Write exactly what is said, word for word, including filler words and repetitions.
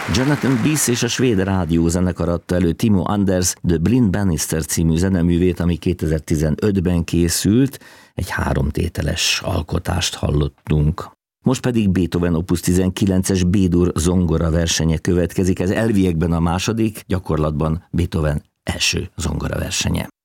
Jonathan Biss és a svéd rádiózenekar adta elő Timo Anders The Blind Bannister című zeneművét, ami kétezer-tizenötben készült, egy háromtételes alkotást hallottunk. Most pedig Beethoven Opus tizenkilences B-dur zongora versenye következik, ez elviekben a második, gyakorlatban Beethoven első zongora versenye.